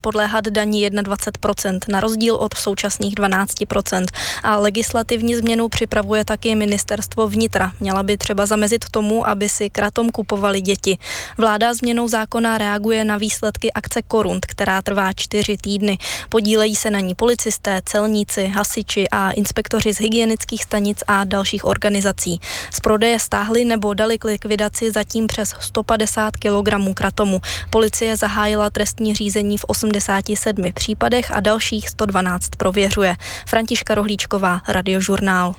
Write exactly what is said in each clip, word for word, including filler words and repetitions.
podléhat daní dvacet jedna procent, na rozdíl od současných dvanáct procent. A legislativní změnu připravuje taky ministerstvo vnitra. Měla by třeba zamezit tomu, aby si kratom kupovali děti. Vláda změnou zákona reaguje na výsledky akce Korunt, která trvá čtyři týdny. Podílejí se na ní policisté, celníci, hasiči a inspektoři z hygienických stanic a dalších organizací. Z prodeje stáhli nebo dali k likvidaci zatím přes sto padesát kilogramů kratomu. Policie zahájila trestní řízení v osmdesáti sedmi případech a dalších sto dvanáct prověřuje. Františka Rohlíčková, Radiožurnál.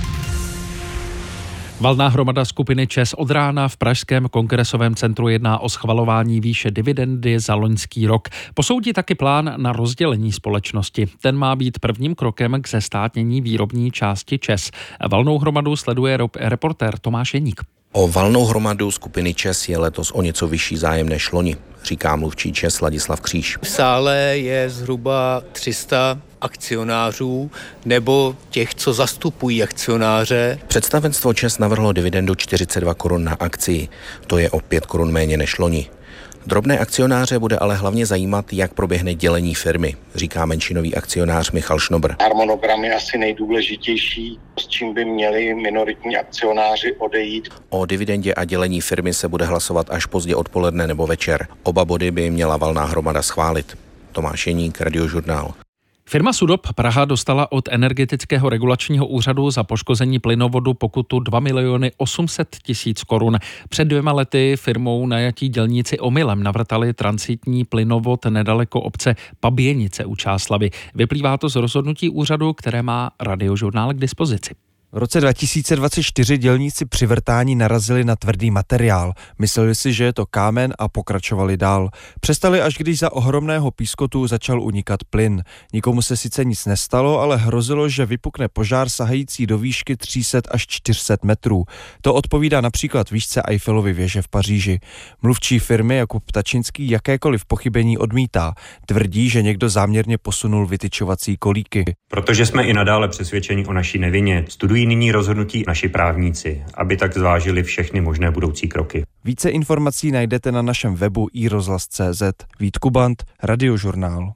Valná hromada skupiny ČEZ od rána v pražském kongresovém centru jedná o schvalování výše dividendy za loňský rok. Posoudí taky plán na rozdělení společnosti. Ten má být prvním krokem k zestátnění výrobní části ČEZ. Valnou hromadu sleduje reportér Tomáš Jeník. O valnou hromadu skupiny ČEZ je letos o něco vyšší zájem než loni, říká mluvčí ČEZ Ladislav Kříž. V sále je zhruba tři sta akcionářů nebo těch, co zastupují akcionáře. Představenstvo ČEZ navrhlo dividendu čtyřicet dva korun na akcii. To je o pět korun méně než loni. Drobné akcionáře bude ale hlavně zajímat, jak proběhne dělení firmy, říká menšinový akcionář Michal Šnobr. Harmonogram je asi nejdůležitější, s čím by měli minoritní akcionáři odejít. O dividendě a dělení firmy se bude hlasovat až pozdě odpoledne nebo večer. Oba body by měla valná hromada schválit. Tomáš Jeník, Radiožurnál. Firma Sudop Praha dostala od Energetického regulačního úřadu za poškození plynovodu pokutu dva miliony osm set tisíc korun. Před dvěma lety firmou najatí dělníci omylem navrtali transitní plynovod nedaleko obce Paběnice u Čáslavi. Vyplývá to z rozhodnutí úřadu, které má Radiožurnál k dispozici. V roce dva tisíce dvacet čtyři dělníci při vrtání narazili na tvrdý materiál. Mysleli si, že je to kámen a pokračovali dál. Přestali, až když za ohromného pískotu začal unikat plyn. Nikomu se sice nic nestalo, ale hrozilo, že vypukne požár sahající do výšky tři sta až čtyři sta metrů. To odpovídá například výšce Eiffelovy věže v Paříži. Mluvčí firmy Jakub Ptačinský jakékoliv pochybení odmítá. Tvrdí, že někdo záměrně posunul vytyčovací kolíky. Protože jsme i nadále přesvědčeni o naší nevině, studují nyní rozhodnutí naši právníci, aby tak zvážili všechny možné budoucí kroky. Více informací najdete na našem webu i rozhlas tečka cé zet. Vít Kubant, Radiožurnál.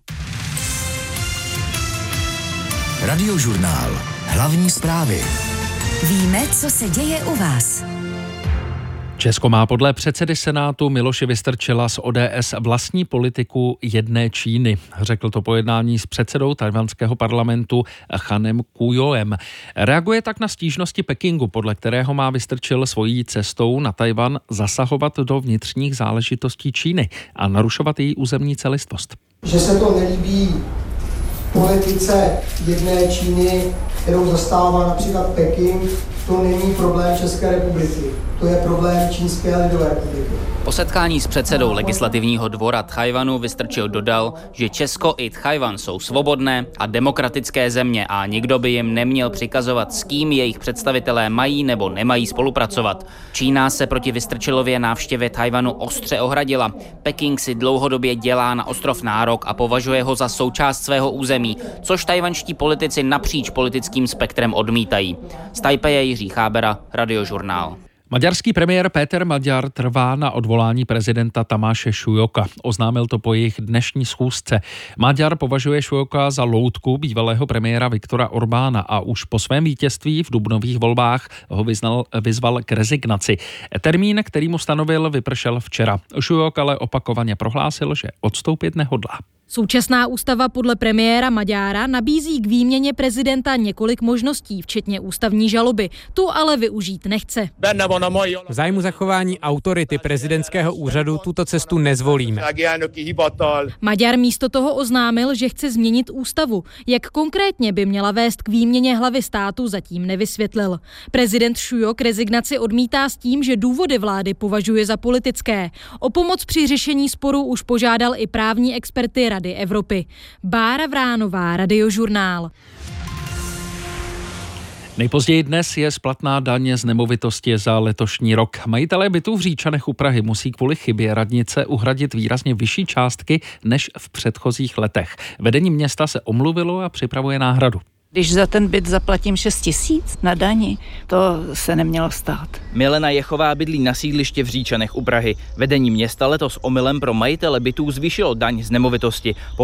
Radiožurnál. Hlavní zprávy. Víme, co se děje u vás. Česko má podle předsedy Senátu Miloše Vystrčila z O D S vlastní politiku jedné Číny. Řekl to po jednání s předsedou tajvanského parlamentu Chanem Kujoem. Reaguje tak na stížnosti Pekingu, podle kterého má Vystrčil svojí cestou na Tajvan zasahovat do vnitřních záležitostí Číny a narušovat její územní celistvost. Že se to nelíbí politice jedné Číny, kterou zastává například Peking, to není problém České republiky. To je problém Čínské lidové republiky. Po setkání s předsedou legislativního dvora Tchaj-wanu Vystrčil dodal, že Česko i Tchaj-wan jsou svobodné a demokratické země a nikdo by jim neměl přikazovat, s kým jejich představitelé mají nebo nemají spolupracovat. Čína se proti Vystrčilově návštěvě Tchaj-wanu ostře ohradila. Peking si dlouhodobě dělá na ostrov nárok a považuje ho za součást svého území, což tajvanští politici napříč politickým spektrem odmítají. Z Tajpeje Jiří Chábera, Radiožurnál. Maďarský premiér Péter Maďar trvá na odvolání prezidenta Tamáše Šujoka. Oznámil to po jejich dnešní schůzce. Maďar považuje Šujoka za loutku bývalého premiéra Viktora Orbána a už po svém vítězství v dubnových volbách ho vyznal, vyzval k rezignaci. Termín, který mu stanovil, vypršel včera. Šujok ale opakovaně prohlásil, že odstoupit nehodlá. Současná ústava podle premiéra Maďára nabízí k výměně prezidenta několik možností, včetně ústavní žaloby. Tu ale využít nechce. V zájmu zachování autority prezidentského úřadu tuto cestu nezvolíme. Maďar místo toho oznámil, že chce změnit ústavu. Jak konkrétně by měla vést k výměně hlavy státu, zatím nevysvětlil. Prezident Šujok rezignaci odmítá s tím, že důvody vlády považuje za politické. O pomoc při řešení sporu už požádal i právní experty Rady Evropy. Bára Vránová, Radiožurnál. Nejpozději dnes je splatná daň z nemovitosti za letošní rok. Majitelé bytů v Říčanech u Prahy musí kvůli chybě radnice uhradit výrazně vyšší částky než v předchozích letech. Vedení města se omluvilo a připravuje náhradu. Když za ten byt zaplatím šest tisíc na dani, to se nemělo stát. Milena Jechová bydlí na sídlišti v Říčanech u Prahy. Vedení města letos omylem pro majitele bytů zvýšilo daň z nemovitosti.